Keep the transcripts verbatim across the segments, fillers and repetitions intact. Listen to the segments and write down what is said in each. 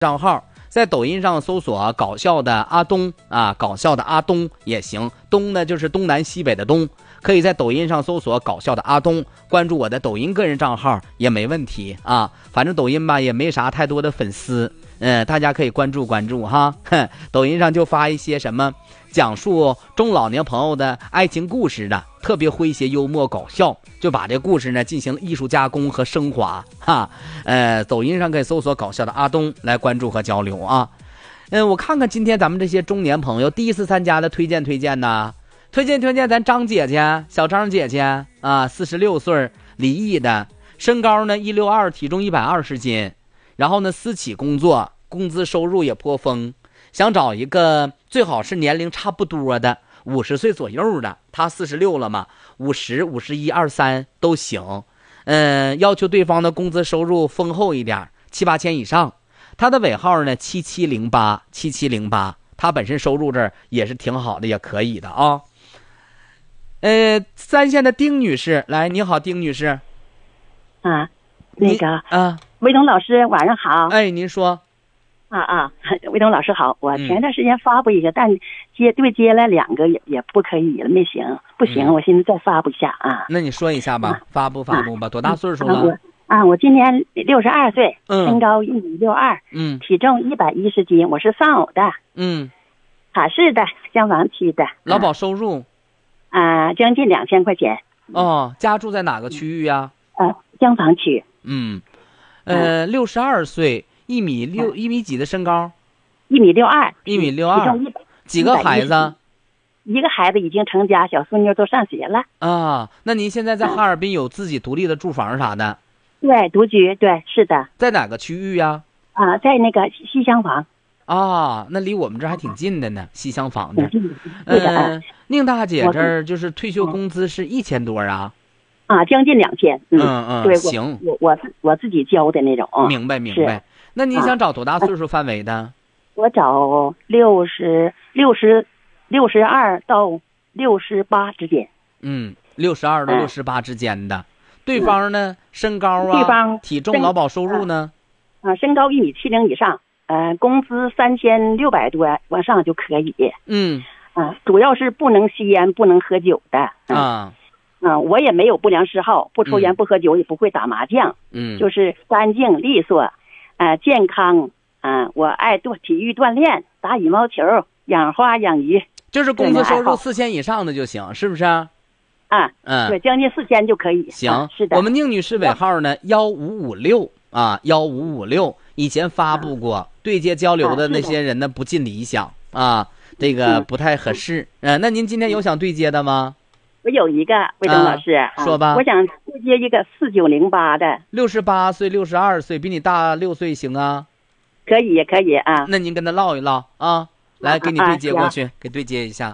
账号，在抖音上搜索搞笑的阿东啊，搞笑的阿东也行，东呢就是东南西北的东，可以在抖音上搜索搞笑的阿东，关注我的抖音个人账号也没问题啊。反正抖音吧也没啥太多的粉丝，嗯，大家可以关注关注哈。哼，抖音上就发一些什么讲述中老年朋友的爱情故事的，特别诙谐幽默搞笑，就把这故事呢进行艺术加工和升华哈。呃，抖音上可以搜索搞笑的阿东来关注和交流啊。嗯，我看看今天咱们这些中年朋友第一次参加的推荐推荐呢，推荐推荐咱张姐姐，小张姐姐啊，四十六岁，离异的，身高呢一六二，体重一百二十斤，然后呢私企工作，工资收入也颇丰，想找一个最好是年龄差不多的，五十岁左右的，他四十六了嘛，五十、五十一、二三都行。嗯，要求对方的工资收入丰厚一点，七八千以上。他的尾号呢七七零八七七零八，他本身收入这儿也是挺好的，也可以的啊。呃，三线的丁女士，来，你好，丁女士。 啊，那个啊， 魏东老师晚上好。 哎，您说。 啊啊，魏东老师好，我前段时间发布一个，嗯、但接对接了两个也也不可以了，没行，不行，嗯、我现在再发布一下啊。 那你说一下吧，啊、发布发布吧，啊、多大岁数了？ 啊我啊，我今年六十二岁，嗯，身高一米六二， 嗯， 体重一百一十斤，我是丧偶的， 嗯， 塔市的，香坊区的， 劳保收入， 啊，将近两千块钱。 哦，家住在哪个区域呀？ 呃，香坊区。 嗯，呃，六十二岁，一米六，一米几的身高？ 一米六二， 一米六二，几个孩子？ 一个孩子已经成家，小孙女都上学了。 啊，那您现在在哈尔滨有自己独立的住房啥的？ 对，独居，对，是的。 在哪个区域呀？ 啊，在那个西厢房。 啊，那离我们这还挺近的呢，西厢房这。 嗯、 呃，宁大姐这儿就是退休工资是一千多啊。 啊，将近两千。嗯嗯嗯， 对， 行， 我我我自己交的那种。 明白明白。那你想找多大岁数范围的？啊、 我找六十六十六十二到六十八之间。 嗯，六十二到六十八之间的。对方呢，身高啊， 对方体重、劳保收入呢？ 啊，身高一米七零以上，呃，工资三千六百多往上就可以。 嗯， 啊，主要是不能吸烟，不能喝酒的。 嗯、啊， 啊，我也没有不良嗜好，不抽烟， 嗯、 不喝酒，也不会打麻将。 嗯， 就是干净利索，呃，健康。啊，我爱做体育锻炼，打羽毛球，养花养鱼。 就是工资收入四千以上的就行，是不是？ 啊， 嗯， 对，将近四千就可以。 行， 啊、是的。 我们宁女士尾号呢，幺五五六啊，幺五五六，以前发布过，啊、对接交流的那些人呢，不尽理想啊，这个不太合适。嗯、呃，那您今天有想对接的吗？ 我有一个，魏东老师、 啊，说吧。 啊、我想对接一个四九零八的， 六十八岁、六十二岁，比你大六岁，行啊？ 可以，也可以啊。 那您跟他唠一唠啊，来给你对接过去，啊、给对接一下。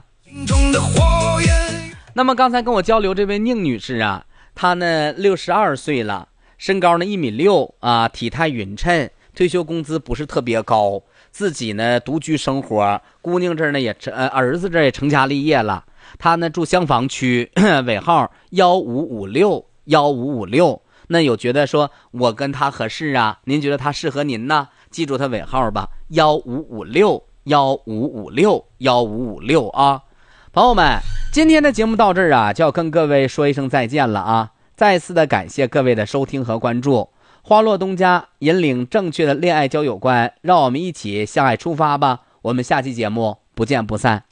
那么刚才跟我交流这位宁女士啊，她呢六十二岁了，身高呢一米六啊，体态匀称，退休工资不是特别高，自己呢独居生活，姑娘这儿呢也呃儿子这儿也成家立业了，她呢住香坊区，尾号幺五五六幺五五六。那有觉得说我跟他合适啊？您觉得他适合您呢？记住他尾号吧，幺五五六幺五五六幺五五六啊。朋友们，今天的节目到这儿啊，就要跟各位说一声再见了啊！再次的感谢各位的收听和关注。花落东家引领正确的恋爱交友观，让我们一起向爱出发吧！我们下期节目不见不散。